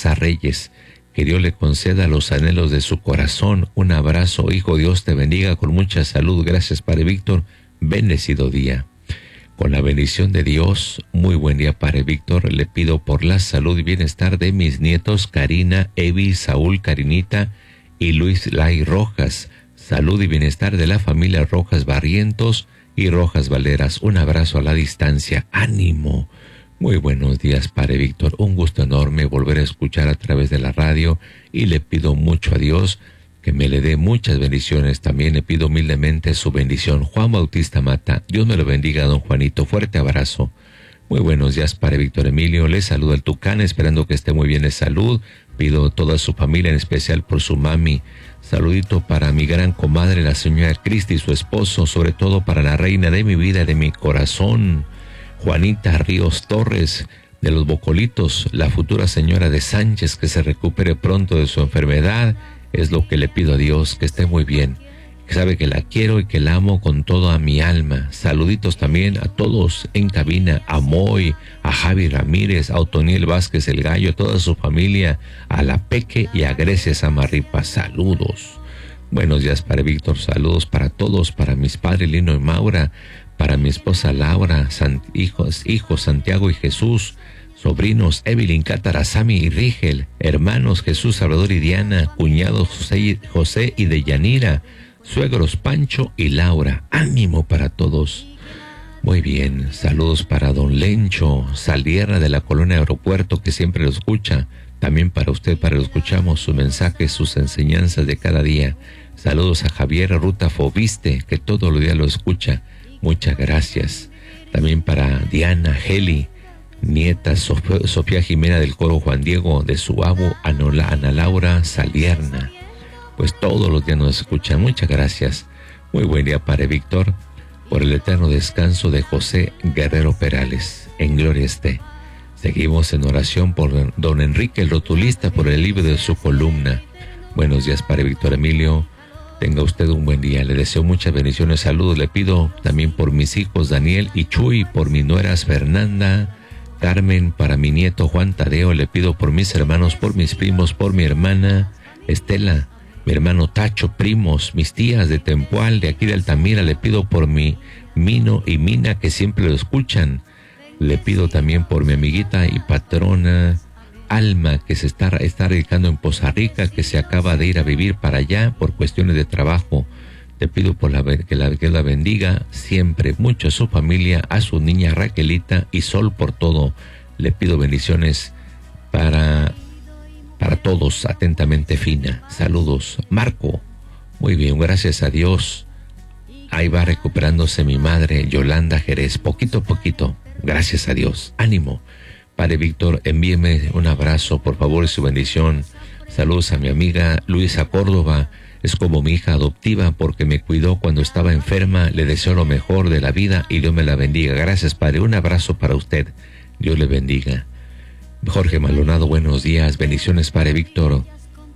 Garza Reyes. Que Dios le conceda los anhelos de su corazón. Un abrazo, hijo. Dios te bendiga con mucha salud. Gracias, Padre Víctor. Bendecido día. Con la bendición de Dios, muy buen día, Padre Víctor. Le pido por la salud y bienestar de mis nietos Karina, Evi, Saúl, Karinita y Luis Lai Rojas. Salud y bienestar de la familia Rojas Barrientos y Rojas Valeras. Un abrazo a la distancia. ¡Ánimo! Muy buenos días, Padre Víctor. Un gusto enorme volver a escuchar a través de la radio y le pido mucho a Dios que me le dé muchas bendiciones. También le pido humildemente su bendición. Juan Bautista Mata. Dios me lo bendiga, don Juanito. Fuerte abrazo. Muy buenos días, Padre Víctor Emilio. Le saluda el Tucán, esperando que esté muy bien de salud. Pido a toda su familia, en especial por su mami. Saludito para mi gran comadre, la señora Cristi y su esposo, sobre todo para la reina de mi vida y de mi corazón, Juanita Ríos Torres, de los Bocolitos, la futura señora de Sánchez, que se recupere pronto de su enfermedad. Es lo que le pido a Dios, que esté muy bien. Que sabe que la quiero y que la amo con toda mi alma. Saluditos también a todos en cabina, a Moy, a Javi Ramírez, a Otoniel Vázquez el Gallo, a toda su familia, a la Peque y a Grecia Samarripa. Saludos. Buenos días, Padre Víctor. Saludos para todos, para mis padres Lino y Maura, para mi esposa Laura, hijos Santiago y Jesús, sobrinos Evelyn, Cátara, Sami y Rigel, hermanos Jesús, Salvador y Diana, cuñados José y Deyanira, suegros Pancho y Laura. Ánimo para todos. Muy bien, saludos para don Lencho Saldierra de la colonia Aeropuerto, que siempre lo escucha. También para usted, para lo escuchamos sus mensajes, sus enseñanzas de cada día. Saludos a Javier Ruta Fobiste, que todos los días lo escucha. Muchas gracias. También para Diana Geli, nieta Sofía Jimena del coro Juan Diego, de su abu Ana Laura Salierna. Pues todos los días nos escuchan. Muchas gracias. Muy buen día, Padre Víctor, por el eterno descanso de José Guerrero Perales. En gloria esté. Seguimos en oración por don Enrique el Rotulista, por el libro de su columna. Buenos días, Padre Víctor Emilio. Tenga usted un buen día. Le deseo muchas bendiciones, saludos. Le pido también por mis hijos Daniel y Chuy, por mis nueras Fernanda, Carmen, para mi nieto Juan Tadeo. Le pido por mis hermanos, por mis primos, por mi hermana Estela, mi hermano Tacho, primos, mis tías de Tempual, de aquí de Altamira. Le pido por mi Mino y Mina, que siempre lo escuchan. Le pido también por mi amiguita y patrona Alma, que se está radicando en Poza Rica, que se acaba de ir a vivir para allá por cuestiones de trabajo. Te pido por que la bendiga siempre mucho a su familia, a su niña Raquelita y Sol por todo. Le pido bendiciones para todos. Atentamente, Fina. Saludos. Marco. Muy bien, gracias a Dios. Ahí va recuperándose mi madre Yolanda Jerez, poquito a poquito. Gracias a Dios. Ánimo. Padre Víctor, envíeme un abrazo, por favor, y su bendición. Saludos a mi amiga Luisa Córdoba. Es como mi hija adoptiva porque me cuidó cuando estaba enferma. Le deseo lo mejor de la vida y Dios me la bendiga. Gracias, Padre. Un abrazo para usted. Dios le bendiga. Jorge Maldonado, buenos días. Bendiciones, Padre Víctor.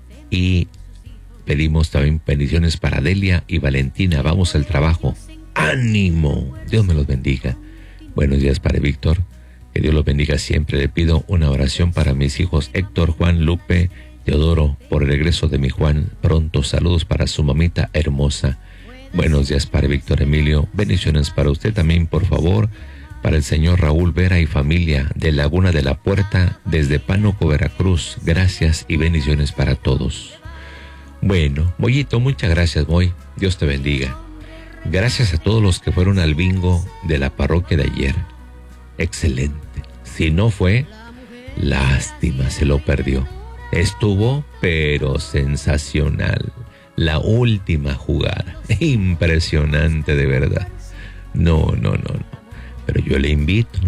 Y pedimos también bendiciones para Delia y Valentina. Vamos al trabajo. ¡Ánimo! Dios me los bendiga. Buenos días, Padre Víctor. Que Dios los bendiga siempre. Le pido una oración para mis hijos Héctor, Juan, Lupe, Teodoro, por el regreso de mi Juan pronto. Saludos para su mamita hermosa. Buenos días, Padre Víctor Emilio. Bendiciones para usted también, por favor. Para el señor Raúl Vera y familia de Laguna de la Puerta, desde Pánuco, Veracruz. Gracias y bendiciones para todos. Bueno, Moyito, muchas gracias, Moy. Dios te bendiga. Gracias a todos los que fueron al bingo de la parroquia de ayer. Excelente. Si no fue, lástima, se lo perdió. Estuvo, pero sensacional. La última jugada. Impresionante, de verdad. No. Pero yo le invito.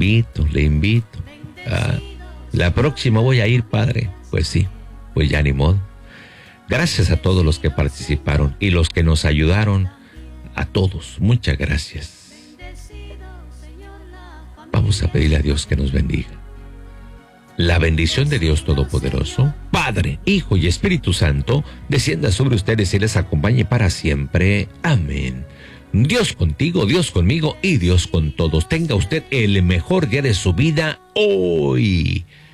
La próxima voy a ir, Padre. Pues sí, pues ya ni modo. Gracias a todos los que participaron y los que nos ayudaron. A todos, muchas gracias. Vamos a pedirle a Dios que nos bendiga. La bendición de Dios Todopoderoso, Padre, Hijo y Espíritu Santo, descienda sobre ustedes y les acompañe para siempre. Amén. Dios contigo, Dios conmigo y Dios con todos. Tenga usted el mejor día de su vida hoy.